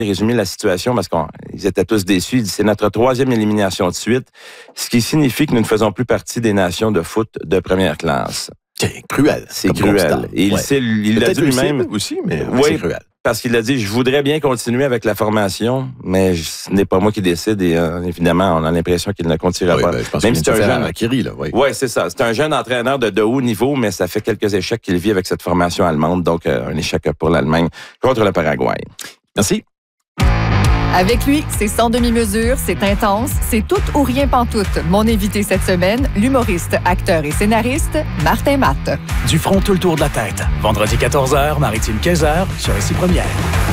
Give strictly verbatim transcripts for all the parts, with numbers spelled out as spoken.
résumer la situation parce qu'ils étaient tous déçus. Il dit, c'est notre troisième élimination de suite, ce qui signifie que nous ne faisons plus partie des nations de foot de première classe. C'est cruel. C'est cruel. Constant. Et il, ouais. il l'a dit lui-même aussi, mais oui, c'est cruel. Parce qu'il a dit, je voudrais bien continuer avec la formation, mais ce n'est pas moi qui décide et euh, évidemment, on a l'impression qu'il ne continuera oui, pas. Ben, je pense Même si c'est un jeune Akiri, là, oui. Oui, c'est ça. C'est un jeune entraîneur de, de haut niveau, mais ça fait quelques échecs qu'il vit avec cette formation allemande, donc euh, un échec pour l'Allemagne contre le Paraguay. Merci. Avec lui, c'est sans demi-mesure, c'est intense, c'est tout ou rien pantoute. Mon invité cette semaine, l'humoriste, acteur et scénariste, Martin Matt. Du front tout le tour de la tête. Vendredi quatorze heures, Maritime quinze heures, sur Ici Première.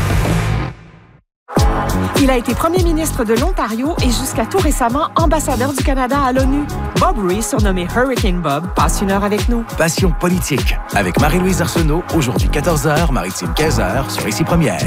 Il a été premier ministre de l'Ontario et jusqu'à tout récemment ambassadeur du Canada à l'ONU. Bob Ray, surnommé Hurricane Bob, passe une heure avec nous. Passion politique, avec Marie-Louise Arsenault, aujourd'hui quatorze heures, Maritime quinze heures, sur Ici Première.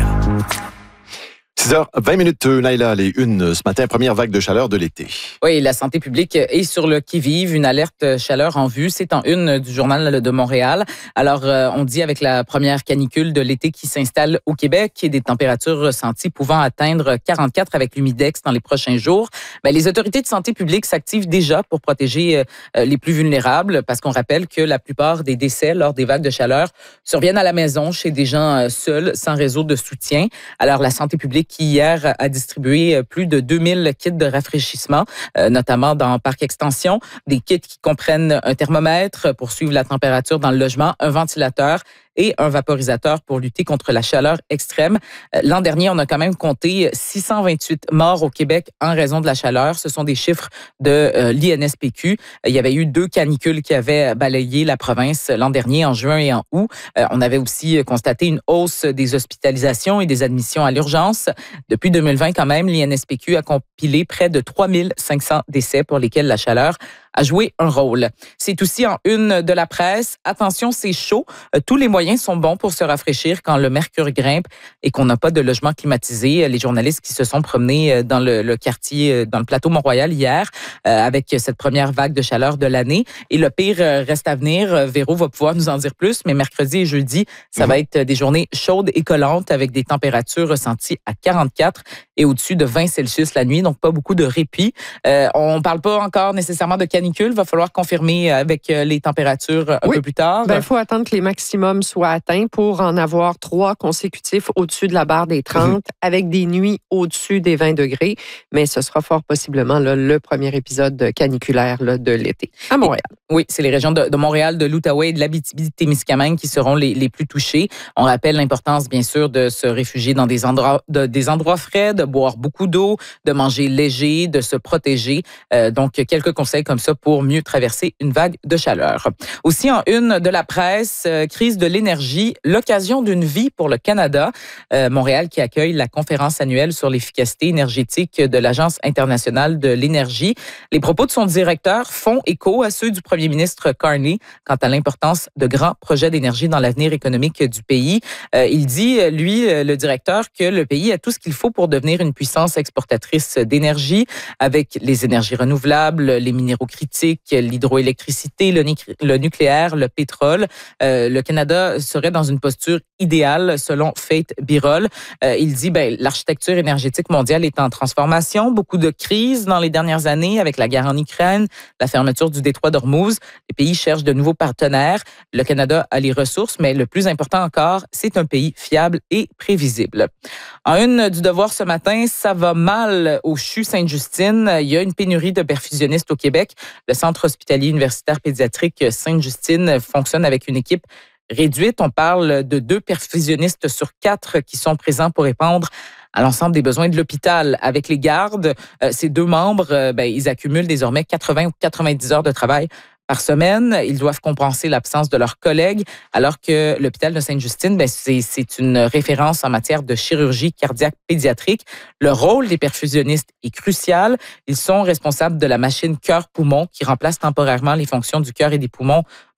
six heures vingt minutes, Naïla, les unes ce matin, première vague de chaleur de l'été. Oui, la santé publique est sur le qui-vive, une alerte chaleur en vue. C'est en une du Journal de Montréal. Alors, euh, on dit avec la première canicule de l'été qui s'installe au Québec et des températures ressenties pouvant atteindre quarante-quatre avec l'humidex dans les prochains jours, ben, les autorités de santé publique s'activent déjà pour protéger euh, les plus vulnérables parce qu'on rappelle que la plupart des décès lors des vagues de chaleur surviennent à la maison chez des gens euh, seuls, sans réseau de soutien. Alors, la santé publique qui hier a distribué plus de deux mille kits de rafraîchissement, euh, notamment dans Parc Extension, des kits qui comprennent un thermomètre pour suivre la température dans le logement, un ventilateur et un vaporisateur pour lutter contre la chaleur extrême. L'an dernier, on a quand même compté six cent vingt-huit morts au Québec en raison de la chaleur. Ce sont des chiffres de euh, l'I N S P Q. Il y avait eu deux canicules qui avaient balayé la province l'an dernier, en juin et en août. Euh, on avait aussi constaté une hausse des hospitalisations et des admissions à l'urgence. Depuis deux mille vingt, quand même, l'I N S P Q a compilé près de trois mille cinq cents décès pour lesquels la chaleur a joué un rôle. C'est aussi en une de la presse. Attention, c'est chaud. Euh, tous les moyens sont bons pour se rafraîchir quand le mercure grimpe et qu'on n'a pas de logement climatisé. Les journalistes qui se sont promenés dans le, le quartier, dans le plateau Mont-Royal hier, euh, avec cette première vague de chaleur de l'année. Et le pire reste à venir. Véro va pouvoir nous en dire plus, mais mercredi et jeudi, ça mmh. va être des journées chaudes et collantes avec des températures ressenties à quarante-quatre et au-dessus de vingt Celsius la nuit, donc pas beaucoup de répit. Euh, on ne parle pas encore nécessairement de canicule. Il va falloir confirmer avec les températures un oui. peu plus tard. Il faut attendre que les maximums soient atteints pour en avoir trois consécutifs au-dessus de la barre des trente, mmh. avec des nuits au-dessus des vingt degrés. Mais ce sera fort possiblement là, le premier épisode caniculaire là, de l'été à Montréal. Et, oui, c'est les régions de, de Montréal, de l'Outaouais et de l'Abitibi-Témiscamingue qui seront les, les plus touchées. On rappelle l'importance, bien sûr, de se réfugier dans des endroits, de, des endroits frais, de boire beaucoup d'eau, de manger léger, de se protéger. Euh, donc, quelques conseils comme ça pour mieux traverser une vague de chaleur. Aussi en une de la presse, euh, crise de l'énergie, l'occasion d'une vie pour le Canada. Euh, Montréal qui accueille la conférence annuelle sur l'efficacité énergétique de l'Agence internationale de l'énergie. Les propos de son directeur font écho à ceux du premier ministre Carney quant à l'importance de grands projets d'énergie dans l'avenir économique du pays. Euh, il dit, lui, le directeur, que le pays a tout ce qu'il faut pour devenir une puissance exportatrice d'énergie avec les énergies renouvelables, les minéraux critiques, l'hydroélectricité, le, nu- le nucléaire, le pétrole. Euh, le Canada serait dans une posture idéale selon Faith Birol. Euh, il dit ben l'architecture énergétique mondiale est en transformation, beaucoup de crises dans les dernières années avec la guerre en Ukraine, la fermeture du détroit d'Ormuz. Les pays cherchent de nouveaux partenaires. Le Canada a les ressources, mais le plus important encore, c'est un pays fiable et prévisible. En une du Devoir ce matin, ça va mal au C H U Sainte-Justine. Il y a une pénurie de perfusionnistes au Québec. Le Centre hospitalier universitaire pédiatrique Sainte-Justine fonctionne avec une équipe réduite. On parle de deux perfusionnistes sur quatre qui sont présents pour répondre à l'ensemble des besoins de l'hôpital. Avec les gardes, euh, ces deux membres, euh, ben, ils accumulent désormais quatre-vingts ou quatre-vingt-dix heures de travail par semaine. Ils doivent compenser l'absence de leurs collègues, alors que l'hôpital de Sainte-Justine, ben, c'est, c'est une référence en matière de chirurgie cardiaque pédiatrique. Le rôle des perfusionnistes est crucial. Ils sont responsables de la machine cœur-poumon qui remplace temporairement les fonctions du cœur et des poumons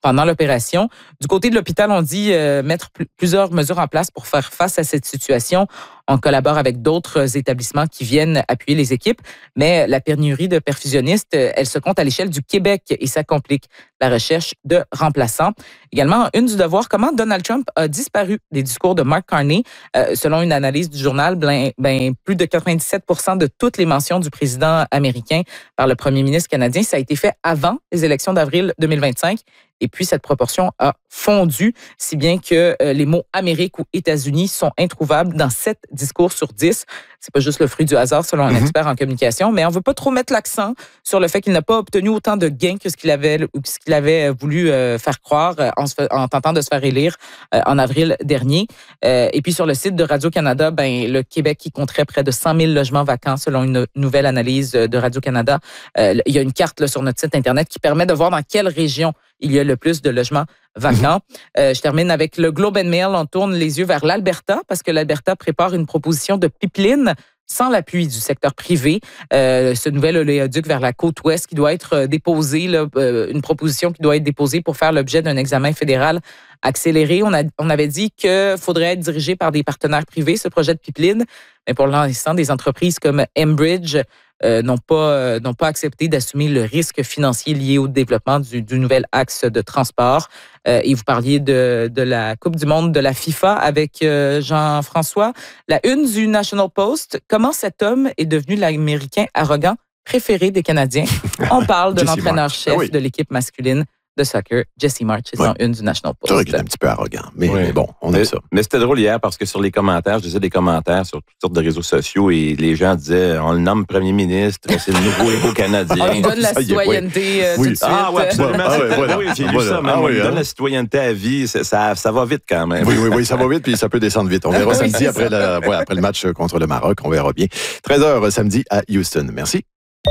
pendant l'opération. Du côté de l'hôpital, on dit euh, mettre pl- plusieurs mesures en place pour faire face à cette situation. On collabore avec d'autres établissements qui viennent appuyer les équipes, mais la pénurie de perfusionnistes, elle se compte à l'échelle du Québec et ça complique la recherche de remplaçants. Également, une du devoir, comment Donald Trump a disparu des discours de Mark Carney. Euh, selon une analyse du journal, ben, ben, plus de quatre-vingt-dix-sept pour cent de toutes les mentions du président américain par le premier ministre canadien, ça a été fait avant les élections d'avril deux mille vingt-cinq. Et puis, cette proportion a fondu, si bien que euh, les mots Amérique ou États-Unis sont introuvables dans sept discours sur dix. C'est pas juste le fruit du hasard, selon un mm-hmm. expert en communication, mais on veut pas trop mettre l'accent sur le fait qu'il n'a pas obtenu autant de gains que ce qu'il avait, ou ce qu'il avait voulu euh, faire croire euh, en, se, en tentant de se faire élire euh, en avril dernier. Euh, et puis, sur le site de Radio-Canada, ben, le Québec qui compterait près de cent mille logements vacants, selon une nouvelle analyse de Radio-Canada. Euh, il y a une carte là, sur notre site Internet qui permet de voir dans quelle région il y a le plus de logements vacants. Mm-hmm. Euh, je termine avec le Globe and Mail. On tourne les yeux vers l'Alberta parce que l'Alberta prépare une proposition de pipeline sans l'appui du secteur privé. Euh, ce nouvel oléoduc vers la côte ouest qui doit être déposé, là, euh, une proposition qui doit être déposée pour faire l'objet d'un examen fédéral accéléré. On, a, on avait dit qu'il faudrait être dirigé par des partenaires privés, ce projet de pipeline. Mais pour l'instant, des entreprises comme Enbridge euh, n'ont pas, euh, n'ont pas accepté d'assumer le risque financier lié au développement du, du nouvel axe de transport. Euh, et vous parliez de, de la Coupe du monde de la FIFA avec euh, Jean-François. La une du National Post, comment cet homme est devenu l'Américain arrogant préféré des Canadiens? On parle de l'entraîneur-chef ah oui. de l'équipe masculine de soccer, Jesse March, c'est ouais. en une du National Post. C'est vrai qu'il est un petit peu arrogant, mais, oui. mais bon, on mais, aime ça. Mais c'était drôle hier parce que sur les commentaires, je disais des commentaires sur toutes sortes de réseaux sociaux et les gens disaient, on le nomme premier ministre, c'est le nouveau héros canadien. On lui donne la citoyenneté euh, oui. tout de suite. Ah oui, absolument. Ah, ouais, voilà. Oui, j'ai lu voilà. ça, mais ah, on lui oui, donne hein. la citoyenneté à vie, ça, ça, ça va vite quand même. Oui, oui, oui, ça va vite puis ça peut descendre vite. On verra oui, samedi après, la, ouais, après le match contre le Maroc, on verra bien. treize heures samedi à Houston. Merci.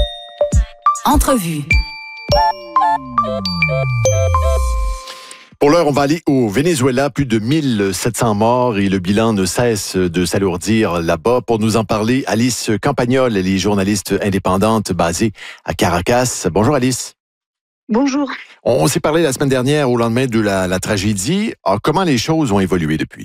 Entrevue. Pour l'heure, on va aller au Venezuela. Plus de mille sept cents morts et le bilan ne cesse de s'alourdir là-bas. Pour nous en parler, Alice Campagnol, elle est journaliste indépendante basée à Caracas. Bonjour Alice. Bonjour. On s'est parlé la semaine dernière au lendemain de la, la tragédie. Alors, comment les choses ont évolué depuis?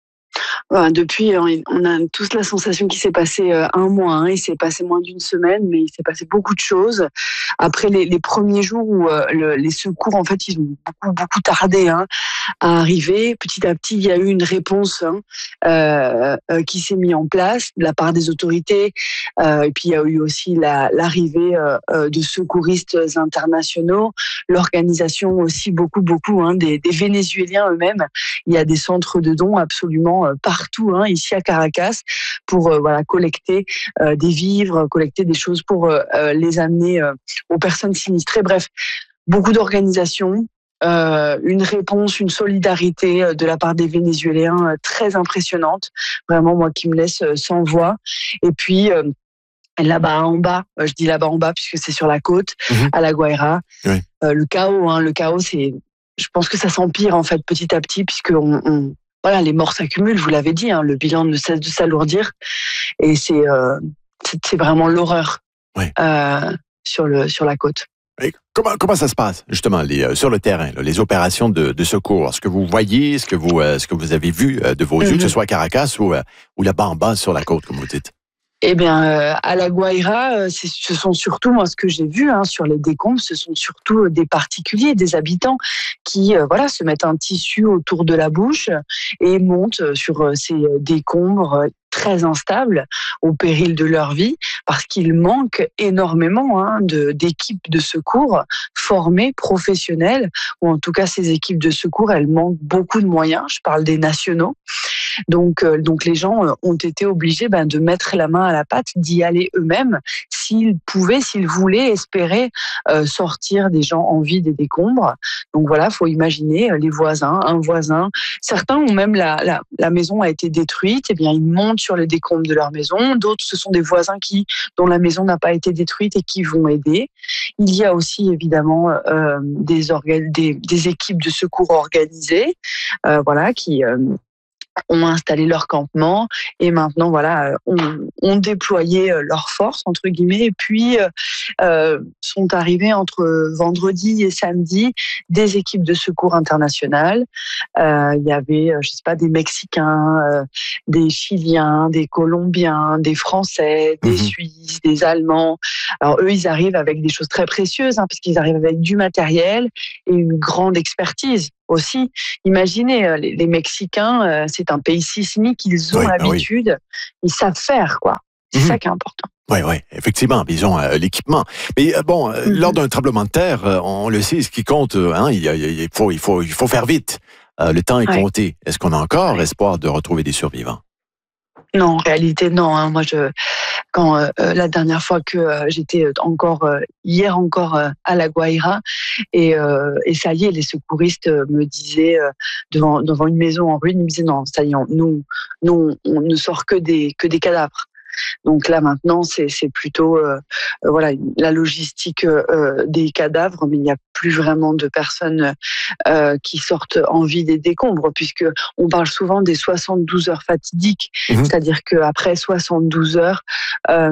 Voilà, depuis, on a tous la sensation qu'il s'est passé un mois. Hein. Il s'est passé moins d'une semaine, mais il s'est passé beaucoup de choses. Après les, les premiers jours où euh, le, les secours, en fait, ils ont beaucoup, beaucoup tardé hein, à arriver. Petit à petit, il y a eu une réponse hein, euh, euh, qui s'est mise en place de la part des autorités. Euh, et puis, il y a eu aussi la, l'arrivée euh, de secouristes internationaux, l'organisation aussi beaucoup, beaucoup hein, des, des Vénézuéliens eux-mêmes. Il y a des centres de dons absolument euh, partout hein, ici à Caracas pour euh, voilà collecter euh, des vivres, collecter des choses pour euh, les amener euh, aux personnes sinistrées. Bref, beaucoup d'organisations, euh, une réponse, une solidarité de la part des Vénézuéliens euh, très impressionnante. Vraiment, moi qui me laisse euh, sans voix. Et puis euh, là-bas en bas, euh, je dis là-bas en bas puisque c'est sur la côte, mmh. à La Guaira, oui. euh, le chaos. Hein, le chaos, c'est, je pense que ça s'empire en fait petit à petit puisque on, on Voilà, les morts s'accumulent, vous l'avez dit, hein, le bilan ne cesse de s'alourdir et c'est, euh, c'est, c'est vraiment l'horreur oui. euh, sur, le, sur la côte. Et comment, comment ça se passe, justement, les, euh, sur le terrain, là, les opérations de, de secours? Est-ce que vous voyez, ce que vous, euh, ce que vous avez vu euh, de vos mm-hmm. yeux, que ce soit à Caracas ou, euh, ou là-bas en bas sur la côte, comme vous dites? Eh bien, euh, à La Guaira, c'est, ce sont surtout, moi, ce que j'ai vu hein, sur les décombres, ce sont surtout des particuliers, des habitants qui, euh, voilà, se mettent un tissu autour de la bouche et montent sur euh, ces décombres euh, très instables, au péril de leur vie, parce qu'il manque énormément hein, de, d'équipes de secours formées, professionnelles, ou en tout cas ces équipes de secours, elles manquent beaucoup de moyens, je parle des nationaux. Donc, euh, donc les gens euh, ont été obligés ben, de mettre la main à la pâte, d'y aller eux-mêmes, s'ils pouvaient, s'ils voulaient espérer euh, sortir des gens en vie des décombres. Donc voilà, faut imaginer euh, les voisins, un voisin. Certains ont même la, la, la maison a été détruite, eh bien ils montent sur les décombres de leur maison. D'autres, ce sont des voisins qui, dont la maison n'a pas été détruite et qui vont aider. Il y a aussi évidemment euh, des, orga- des, des équipes de secours organisées, euh, voilà, qui euh, ont installé leur campement et maintenant voilà ont, ont déployé leurs forces entre guillemets et puis euh, sont arrivés entre vendredi et samedi des équipes de secours internationales. Euh, il y avait je sais pas des Mexicains, euh, des Chiliens, des Colombiens, des Français, des mmh. Suisses, des Allemands. Alors eux ils arrivent avec des choses très précieuses hein, parce qu'ils arrivent avec du matériel et une grande expertise. Aussi, imaginez, les, les Mexicains, euh, c'est un pays sismique, ils ont oui, l'habitude, oui. ils savent faire, quoi. C'est mmh. ça qui est important. Oui, oui, effectivement, ils ont euh, l'équipement. Mais euh, bon, euh, mmh. lors d'un tremblement de terre, euh, on le sait, ce qui compte, hein, il, il, faut, il, faut, il faut faire vite. Euh, le temps est ouais. compté. Est-ce qu'on a encore ouais. espoir de retrouver des survivants? Non, en réalité, non. Hein. Moi, je, quand euh, la dernière fois que euh, j'étais encore euh, hier encore euh, à La Guaira et, euh, et ça y est, les secouristes me disaient euh, devant devant une maison en ruine, ils me disaient non, ça y est, on, nous, nous, on ne sort que des que des cadavres. Donc là maintenant c'est c'est plutôt euh, euh, voilà la logistique euh, des cadavres, mais il n'y a plus vraiment de personnes euh, qui sortent en vie des décombres puisque on parle souvent des soixante-douze heures fatidiques, mmh. c'est-à-dire que après soixante-douze heures euh,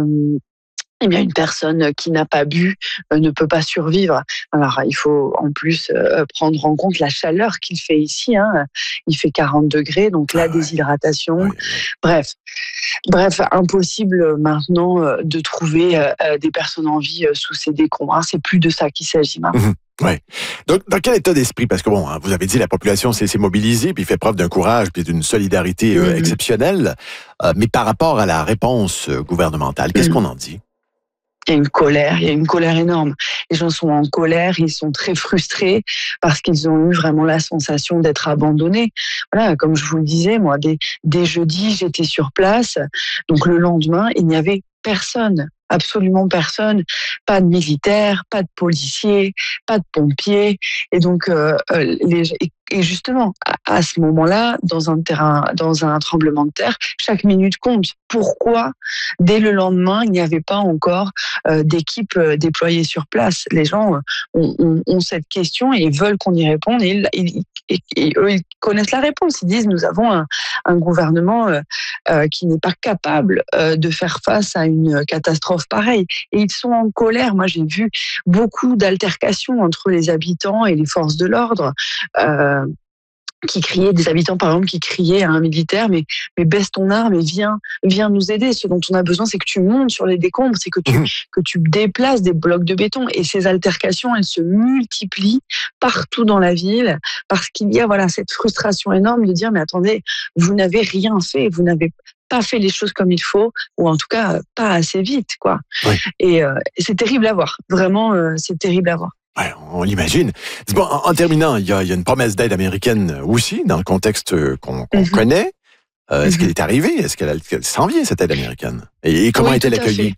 eh bien, une personne qui n'a pas bu euh, ne peut pas survivre. Alors, il faut en plus euh, prendre en compte la chaleur qu'il fait ici. Hein. Il fait quarante degrés, donc la ah ouais. déshydratation. Oui. Bref, bref, impossible maintenant euh, de trouver euh, des personnes en vie euh, sous ces décombres. Hein. C'est plus de ça qu'il s'agit maintenant. Mmh. Oui. Donc, dans quel état d'esprit? Parce que bon, vous avez dit la population s'est, s'est mobilisée, puis fait preuve d'un courage, puis d'une solidarité euh, mmh. exceptionnelle. Euh, mais par rapport à la réponse gouvernementale, qu'est-ce mmh. qu'on en dit? Il y a une colère, il y a une colère énorme. Les gens sont en colère, ils sont très frustrés parce qu'ils ont eu vraiment la sensation d'être abandonnés. Voilà, comme je vous le disais, moi, dès, dès jeudi, j'étais sur place. Donc le lendemain, il n'y avait personne. Absolument personne, pas de militaires, pas de policiers, pas de pompiers, et donc euh, les, et justement à, à ce moment-là, dans un terrain, dans un tremblement de terre, chaque minute compte. Pourquoi dès le lendemain il n'y avait pas encore euh, d'équipe euh, déployée sur place? Les gens euh, ont, ont, ont cette question et veulent qu'on y réponde, et, ils, ils, et, et eux ils connaissent la réponse. Ils disent nous avons un, un gouvernement euh, euh, qui n'est pas capable euh, de faire face à une catastrophe pareil, et ils sont en colère. Moi, j'ai vu beaucoup d'altercations entre les habitants et les forces de l'ordre, euh, qui criaient, des habitants par exemple qui criaient à un militaire, mais, mais baisse ton arme et viens, viens nous aider. Ce dont on a besoin, c'est que tu montes sur les décombres, c'est que tu, mmh. que tu déplaces des blocs de béton. Et ces altercations, elles se multiplient partout dans la ville parce qu'il y a voilà cette frustration énorme de dire mais attendez, vous n'avez rien fait, vous n'avez pas fait les choses comme il faut, ou en tout cas pas assez vite, quoi. Oui. Et, euh, et c'est terrible à voir. Vraiment, euh, c'est terrible à voir. Ouais, on l'imagine. Bon, en, en terminant, il y, a, il y a une promesse d'aide américaine aussi dans le contexte qu'on, qu'on mm-hmm. connaît. Euh, est-ce mm-hmm. qu'elle est arrivée? Est-ce qu'elle, qu'elle s'en vient cette aide américaine? Et, et comment oui, est-elle accueillie?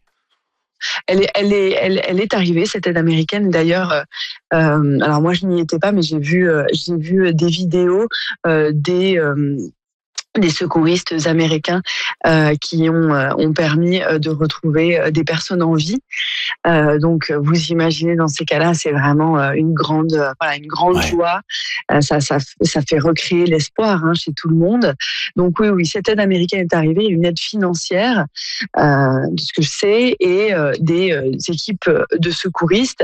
Elle est, elle est, elle, elle est arrivée, cette aide américaine. D'ailleurs, euh, alors moi je n'y étais pas, mais j'ai vu, euh, j'ai vu des vidéos euh, des euh, des secouristes américains euh, qui ont, euh, ont permis euh, de retrouver euh, des personnes en vie. Euh, donc, vous imaginez dans ces cas-là, c'est vraiment euh, une grande, euh, voilà, une grande ouais. joie. Euh, ça, ça, ça fait recréer l'espoir hein, chez tout le monde. Donc oui, oui, cette aide américaine est arrivée, une aide financière, euh, de ce que je sais, et euh, des, euh, des équipes de secouristes.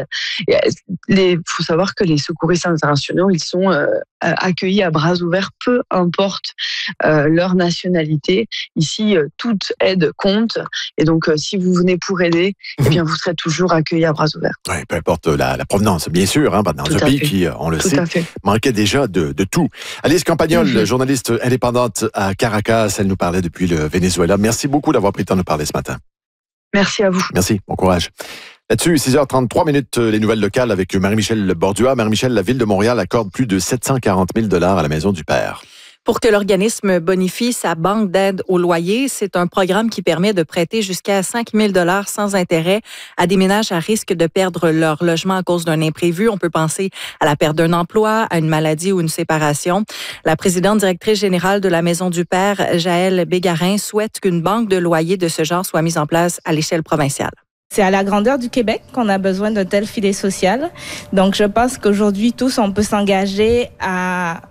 Il faut savoir que les secouristes internationaux, ils sont euh, accueillis à bras ouverts, peu importe euh, leur nationalité. Ici, euh, toute aide compte. Et donc, euh, si vous venez pour aider, mmh. eh bien, vous serez toujours accueillis à bras ouverts. Oui, peu importe la, la provenance, bien sûr, hein, dans tout un pays fait. qui, on le tout sait, manquait déjà de, de tout. Alice Campagnol, mmh. journaliste indépendante à Caracas, elle nous parlait depuis le Venezuela. Merci beaucoup d'avoir pris le temps de nous parler ce matin. Merci à vous. Merci, bon courage. Là-dessus, six heures trente-trois minutes, les nouvelles locales avec Marie-Michel Bordua. Marie-Michel, la Ville de Montréal accorde plus de sept cent quarante mille dollars à la Maison du Père. Pour que l'organisme bonifie sa banque d'aide au loyer, c'est un programme qui permet de prêter jusqu'à cinq mille dollars sans intérêt à des ménages à risque de perdre leur logement à cause d'un imprévu. On peut penser à la perte d'un emploi, à une maladie ou une séparation. La présidente directrice générale de la Maison du Père, Jaëlle Bégarin, souhaite qu'une banque de loyer de ce genre soit mise en place à l'échelle provinciale. C'est à la grandeur du Québec qu'on a besoin d'un tel filet social. Donc, je pense qu'aujourd'hui, tous, on peut s'engager à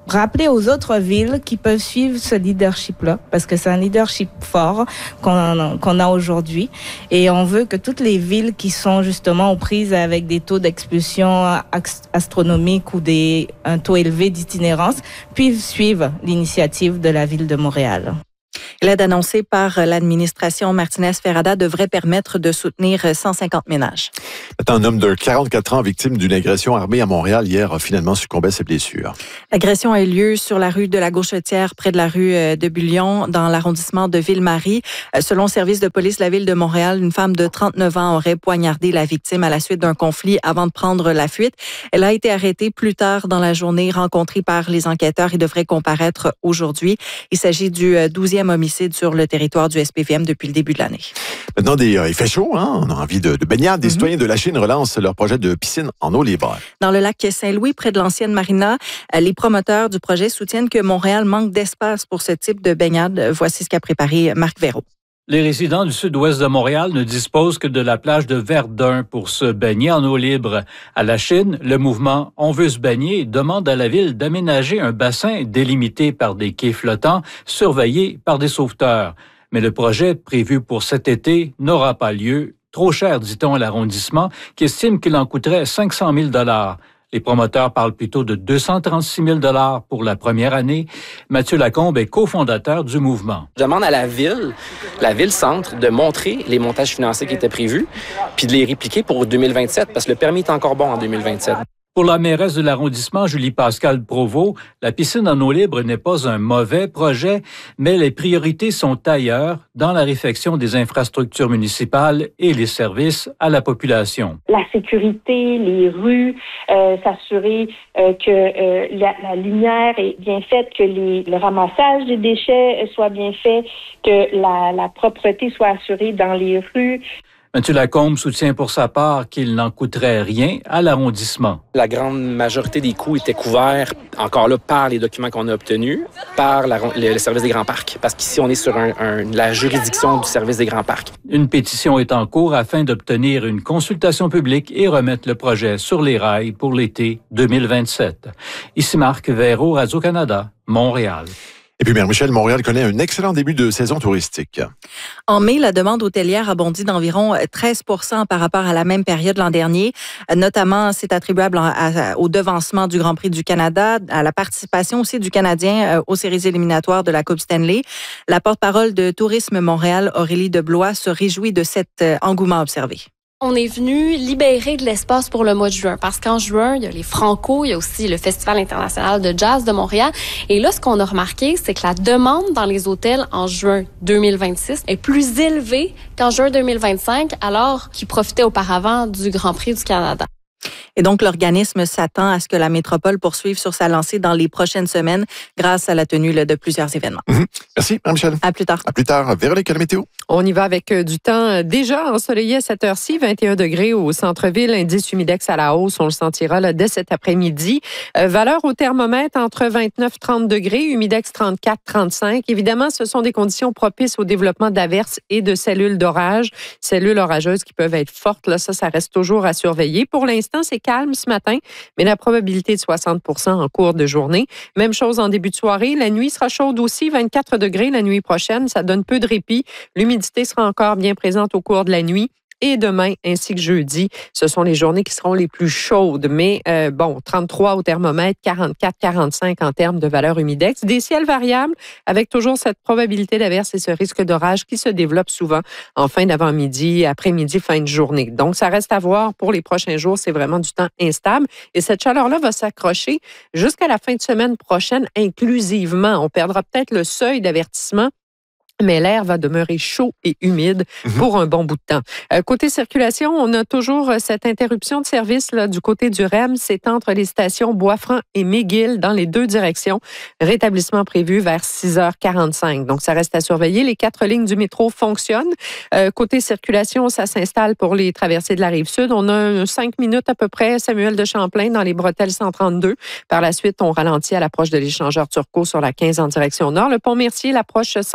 rappeler aux autres villes qui peuvent suivre ce leadership-là, parce que c'est un leadership fort qu'on, qu'on a aujourd'hui. Et on veut que toutes les villes qui sont justement aux prises avec des taux d'expulsion astronomiques ou des, un taux élevé d'itinérance puissent suivre l'initiative de la ville de Montréal. L'aide annoncée par l'administration Martinez-Ferrada devrait permettre de soutenir cent cinquante ménages. Un homme de quarante-quatre ans victime d'une agression armée à Montréal hier a finalement succombé à ses blessures. L'agression a eu lieu sur la rue de la Gauchetière, près de la rue de Bullion, dans l'arrondissement de Ville-Marie. Selon le service de police de la ville de Montréal, une femme de trente-neuf ans aurait poignardé la victime à la suite d'un conflit avant de prendre la fuite. Elle a été arrêtée plus tard dans la journée, rencontrée par les enquêteurs et devrait comparaître aujourd'hui. Il s'agit du douzième homicide sur le territoire du S P V M depuis le début de l'année. Maintenant, des, euh, il fait chaud, hein? On a envie de, de baignade. Des mm-hmm. citoyens de la Chine relancent leur projet de piscine en eau libre. Dans le lac Saint-Louis, près de l'ancienne marina, les promoteurs du projet soutiennent que Montréal manque d'espace pour ce type de baignade. Voici ce qu'a préparé Marc Véraud. Les résidents du sud-ouest de Montréal ne disposent que de la plage de Verdun pour se baigner en eau libre. À la Chine, le mouvement « On veut se baigner » demande à la ville d'aménager un bassin délimité par des quais flottants, surveillés par des sauveteurs. Mais le projet prévu pour cet été n'aura pas lieu. Trop cher, dit-on à l'arrondissement, qui estime qu'il en coûterait cinq cent mille dollars. Les promoteurs parlent plutôt de deux cent trente-six mille dollars pour la première année. Mathieu Lacombe est cofondateur du mouvement. Je demande à la ville, la ville-centre, de montrer les montages financiers qui étaient prévus, puis de les répliquer pour deux mille vingt-sept, parce que le permis est encore bon en deux mille vingt-sept. Pour la mairesse de l'arrondissement, Julie-Pascale Provost, la piscine en eau libre n'est pas un mauvais projet, mais les priorités sont ailleurs, dans la réfection des infrastructures municipales et les services à la population. La sécurité, les rues, euh, s'assurer euh, que euh, la, la lumière est bien faite, que les, le ramassage des déchets soit bien fait, que la, la propreté soit assurée dans les rues. Mathieu Lacombe soutient pour sa part qu'il n'en coûterait rien à l'arrondissement. La grande majorité des coûts étaient couverts, encore là, par les documents qu'on a obtenus, par la, le, le service des grands parcs. Parce qu'ici, on est sur un, un, la juridiction du service des grands parcs. Une pétition est en cours afin d'obtenir une consultation publique et remettre le projet sur les rails pour l'été deux mille vingt-sept. Ici Marc Véraud, Radio-Canada, Montréal. Et puis, Mère Michel, Montréal connaît un excellent début de saison touristique. En mai, la demande hôtelière a bondi d'environ treize pour cent par rapport à la même période l'an dernier. Notamment, c'est attribuable à, à, au devancement du Grand Prix du Canada, à la participation aussi du Canadien aux séries éliminatoires de la Coupe Stanley. La porte-parole de Tourisme Montréal, Aurélie Deblois, se réjouit de cet engouement observé. On est venu libérer de l'espace pour le mois de juin parce qu'en juin, il y a les Franco, il y a aussi le Festival international de jazz de Montréal. Et là, ce qu'on a remarqué, c'est que la demande dans les hôtels en juin deux mille vingt-six est plus élevée qu'en juin deux mille vingt-cinq, alors qu'ils profitaient auparavant du Grand Prix du Canada. Et donc, l'organisme s'attend à ce que la métropole poursuive sur sa lancée dans les prochaines semaines grâce à la tenue là, de plusieurs événements. Mmh. Merci, Marie-Michel. À plus tard. À plus tard. Véronique, la météo. On y va avec du temps déjà ensoleillé à cette heure-ci, vingt et un degrés au centre-ville, indice humidex à la hausse, on le sentira là, dès cet après-midi. Euh, valeur au thermomètre entre vingt-neuf et trente degrés, humidex trente-quatre à trente-cinq. Évidemment, ce sont des conditions propices au développement d'averses et de cellules d'orage, cellules orageuses qui peuvent être fortes. Là, ça, ça reste toujours à surveiller. Pour l'instant, c'est calme ce matin, mais la probabilité de soixante pour cent en cours de journée. Même chose en début de soirée. La nuit sera chaude aussi, vingt-quatre degrés la nuit prochaine. Ça donne peu de répit. L'humidité sera encore bien présente au cours de la nuit. Et demain, ainsi que jeudi, ce sont les journées qui seront les plus chaudes. Mais euh, bon, trente-trois au thermomètre, quarante-quatre à quarante-cinq en termes de valeur humidex. Des ciels variables avec toujours cette probabilité d'averse et ce risque d'orage qui se développe souvent en fin d'avant-midi, après-midi, fin de journée. Donc, ça reste à voir pour les prochains jours. C'est vraiment du temps instable. Et cette chaleur-là va s'accrocher jusqu'à la fin de semaine prochaine inclusivement. On perdra peut-être le seuil d'avertissement, mais l'air va demeurer chaud et humide pour un bon bout de temps. Euh, côté circulation, on a toujours cette interruption de service là, du côté du R E M. C'est entre les stations Boisfranc et McGill dans les deux directions. Rétablissement prévu vers six heures quarante-cinq. Donc, ça reste à surveiller. Les quatre lignes du métro fonctionnent. Euh, côté circulation, ça s'installe pour les traversées de la Rive-Sud. On a cinq minutes à peu près, Samuel de Champlain dans les bretelles cent trente-deux. Par la suite, on ralentit à l'approche de l'échangeur Turcot sur la quinze en direction nord. Le pont Mercier, l'approche cent trente-deux.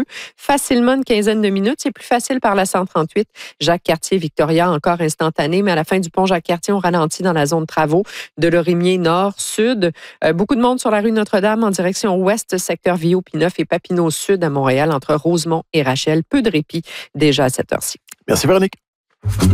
deux. Facilement une quinzaine de minutes. C'est plus facile par la cent trente-huit. Jacques-Cartier-Victoria, encore instantané, mais à la fin du pont Jacques-Cartier, on ralentit dans la zone de travaux de Lorimier nord-sud. Euh, beaucoup de monde sur la rue Notre-Dame en direction ouest, secteur Viau-Pineuf et Papineau-Sud à Montréal, entre Rosemont et Rachel. Peu de répit déjà à cette heure-ci. Merci Véronique.